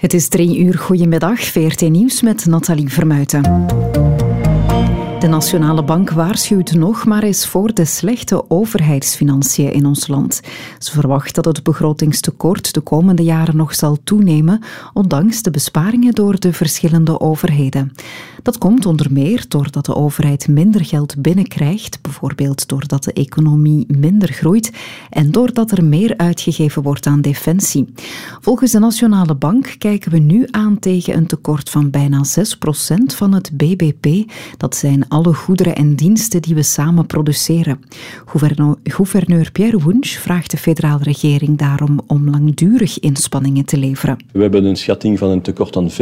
Het is 3:00. Goedemiddag, VRT Nieuws met Nathalie Vermuijten. De Nationale Bank waarschuwt nog maar eens voor de slechte overheidsfinanciën in ons land. Ze verwacht dat het begrotingstekort de komende jaren nog zal toenemen, ondanks de besparingen door de verschillende overheden. Dat komt onder meer doordat de overheid minder geld binnenkrijgt, bijvoorbeeld doordat de economie minder groeit en doordat er meer uitgegeven wordt aan defensie. Volgens de Nationale Bank kijken we nu aan tegen een tekort van bijna 6% van het BBP. Dat zijn alle goederen en diensten die we samen produceren. Gouverneur Pierre Wunsch vraagt de federale regering daarom om langdurig inspanningen te leveren. We hebben een schatting van een tekort van 5,7%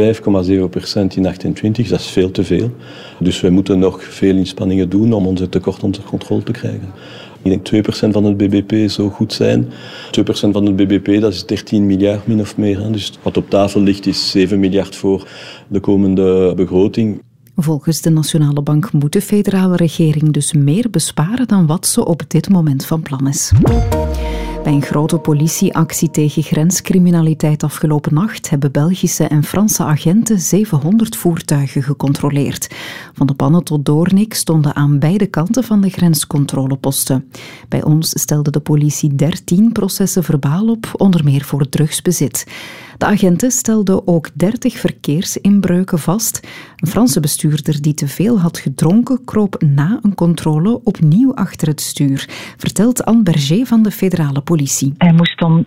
in 2028. Dat is veel te veel. Dus we moeten nog veel inspanningen doen om onze tekort onder controle te krijgen. Ik denk 2% van het BBP zou goed zijn. 2% van het BBP, dat is 13 miljard min of meer. Dus wat op tafel ligt is 7 miljard voor de komende begroting. Volgens de Nationale Bank moet de federale regering dus meer besparen dan wat ze op dit moment van plan is. Bij een grote politieactie tegen grenscriminaliteit afgelopen nacht hebben Belgische en Franse agenten 700 voertuigen gecontroleerd. Van de Pannen tot Doornik stonden aan beide kanten van de grenscontroleposten. Bij ons stelde de politie 13 processen verbaal op, onder meer voor drugsbezit. De agenten stelden ook 30 verkeersinbreuken vast. Een Franse bestuurder die te veel had gedronken kroop na een controle opnieuw achter het stuur, vertelt Anne Berger van de federale politie. Hij moest dan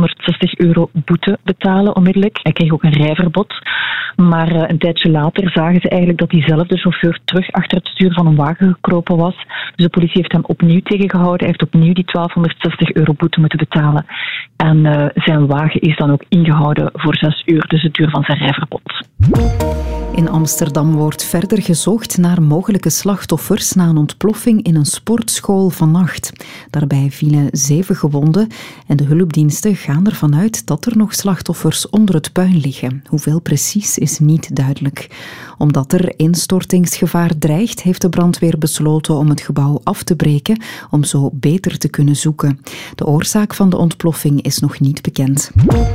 €1260 boete betalen onmiddellijk. Hij kreeg ook een rijverbod. Maar een tijdje later zagen ze eigenlijk dat diezelfde chauffeur terug achter het stuur van een wagen gekropen was. Dus de politie heeft hem opnieuw tegengehouden. Hij heeft opnieuw die €1260 boete moeten betalen. En zijn wagen is dan ook ingehouden voor 6 uur, dus het duur van zijn rijverbod. In Amsterdam wordt verder gezocht naar mogelijke slachtoffers na een ontploffing in een sportschool vannacht. Daarbij vielen 7 gewonden en de hulpdiensten gaan ervan uit dat er nog slachtoffers onder het puin liggen. Hoeveel precies is niet duidelijk. Omdat er instortingsgevaar dreigt, heeft de brandweer besloten om het gebouw af te breken om zo beter te kunnen zoeken. De oorzaak van de ontploffing is nog niet bekend.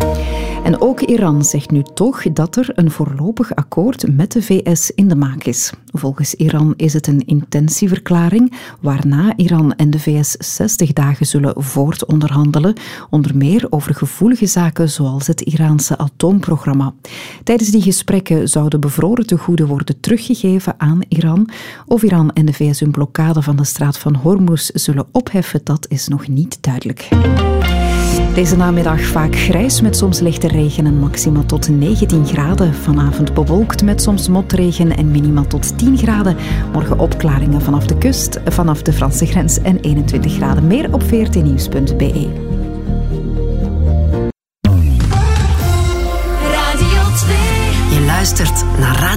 En ook Iran zegt nu toch dat er een voorlopig akkoord met de VS in de maak is. Volgens Iran is het een intentieverklaring waarna Iran en de VS 60 dagen zullen voortonderhandelen, onder meer over gevoelige zaken zoals het Iraanse atoomprogramma. Tijdens die gesprekken zouden bevroren tegoeden worden teruggegeven aan Iran. Of Iran en de VS hun blokkade van de straat van Hormuz zullen opheffen, dat is nog niet duidelijk. Deze namiddag vaak grijs met soms lichte regen en maxima tot 19 graden. Vanavond bewolkt met soms motregen en minima tot 10 graden. Morgen opklaringen vanaf de kust, vanaf de Franse grens en 21 graden. Meer op vrtnieuws.be. Radio 2. Je luistert naar Radio